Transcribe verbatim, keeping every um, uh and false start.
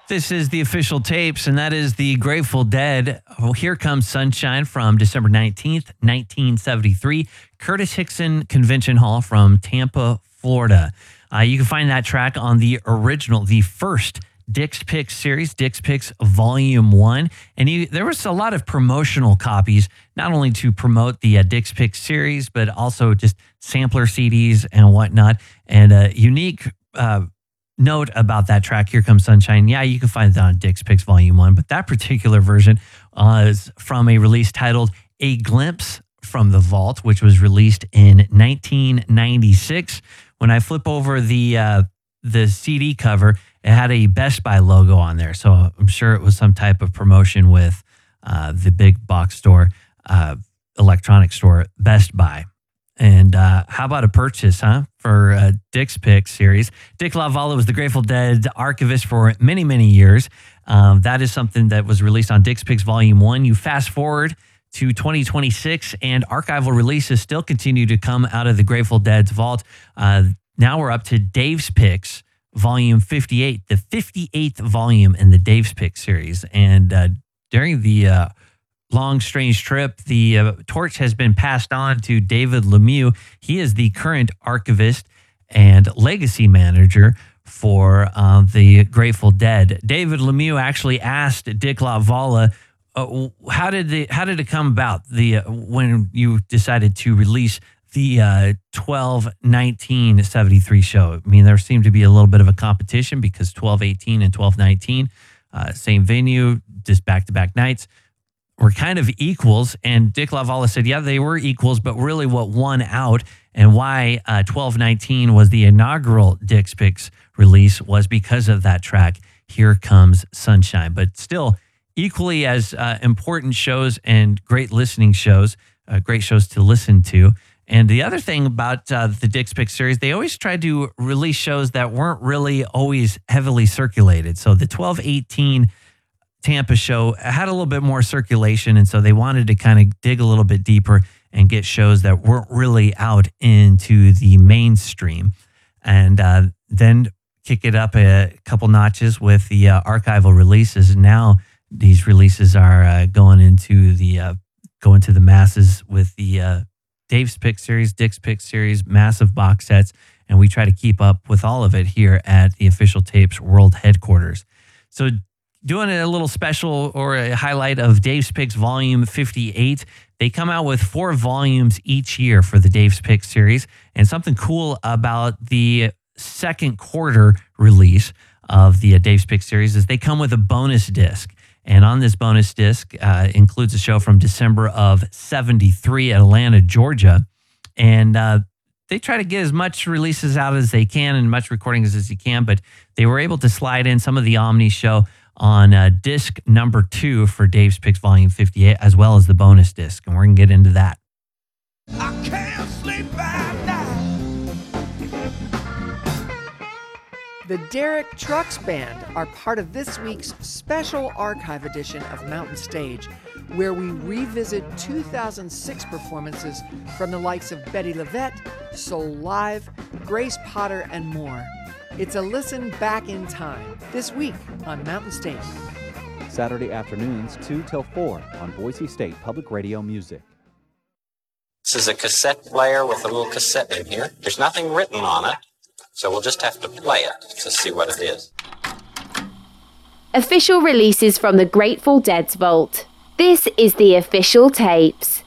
This is the official tapes, and that is the Grateful Dead. Oh, Here Comes Sunshine from December nineteenth, nineteen seventy-three. Curtis Hickson Convention Hall from Tampa, Florida. Uh, you can find that track on the original, the first Dick's Picks series, Dick's Picks Volume one. And you, there was a lot of promotional copies, not only to promote the uh, Dick's Picks series, but also just sampler C Ds and whatnot. And a unique uh, note about that track, Here Comes Sunshine. Yeah, you can find that on Dick's Picks Volume one, but that particular version uh, is from a release titled A Glimpse from the Vault, which was released in nineteen ninety-six. When I flip over the uh, the C D cover, it had a Best Buy logo on there. So I'm sure it was some type of promotion with uh, the big box store, uh, electronic store, Best Buy. And uh, how about a purchase, huh, for uh, Dick's Picks series? Dick LaValle was the Grateful Dead archivist for many, many years. Um, that is something that was released on Dick's Picks Volume one. You fast forward to twenty twenty-six, and archival releases still continue to come out of the Grateful Dead's vault. Uh, now we're up to Dave's Picks Volume fifty-eight, the fifty-eighth volume in the Dave's Picks series. And uh, during the uh, long, strange trip, the uh, torch has been passed on to David Lemieux. He is the current archivist and legacy manager for uh, the Grateful Dead. David Lemieux actually asked Dick LaValle, uh, how did the how did it come about the uh, when you decided to release the uh, twelve nineteen seventy-three show? I mean, there seemed to be a little bit of a competition because twelve eighteen and twelve nineteen, uh, same venue, just back-to-back nights, were kind of equals. And Dick LaValle said, yeah, they were equals, but really what won out and why uh, twelve nineteen was the inaugural Dick's Picks release was because of that track, Here Comes Sunshine. But still, equally as uh, important shows and great listening shows, uh, great shows to listen to. And the other thing about uh, the Dick's Picks series, they always tried to release shows that weren't really always heavily circulated. So the twelve eighteen Tampa show had a little bit more circulation, and so they wanted to kind of dig a little bit deeper and get shows that weren't really out into the mainstream. And uh, then kick it up a couple notches with the uh, archival releases. And now these releases are uh, going into the uh, going to the masses with the uh, Dave's Picks series, Dick's Picks series, massive box sets, and we try to keep up with all of it here at the Official Tapes World Headquarters. So doing a little special or a highlight of Dave's Picks Volume fifty-eight. They come out with four volumes each year for the Dave's Picks series. And something cool about the second quarter release of the uh, Dave's Picks series is they come with a bonus disc. And on this bonus disc uh, includes a show from December of seventy-three at Atlanta, Georgia. And uh, they try to get as much releases out as they can and much recordings as you can, but they were able to slide in some of the Omni show on uh, disc number two for Dave's Picks Volume fifty-eight, as well as the bonus disc. And we're going to get into that. I can't sleep at night. The Derek Trucks Band are part of this week's special archive edition of Mountain Stage, where we revisit two thousand six performances from the likes of Betty LaVette, Soul Live, Grace Potter, and more. It's a listen back in time this week on Mountain Stage. Saturday afternoons, two till four on Boise State Public Radio Music. This is a cassette player with a little cassette in here. There's nothing written on it, so we'll just have to play it to see what it is. Official releases from the Grateful Dead's vault. This is the Official Tapes.